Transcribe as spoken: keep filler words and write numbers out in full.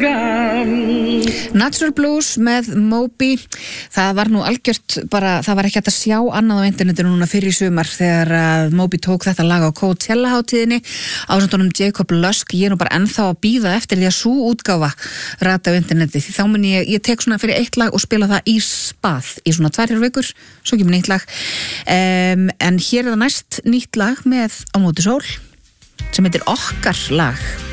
Natural Blues með Moby. Það var nú algjört bara, það var ekki hægt að sjá annað á internetinu núna fyrir í sumar þegar að Moby tók þetta lag á Coachella-hátíðinni á svona Jacob Lusk. Ég er nú bara ennþá að bíða eftir því að sú útgáfa rata á interneti, því þá mun ég, ég tek svona fyrir eitt lag og spila það í spað í svona tvær vikur, svo kemur nýtt lag. Um, en hér er það næst nýtt lag með Á móti sól sem heitir Okkar lag.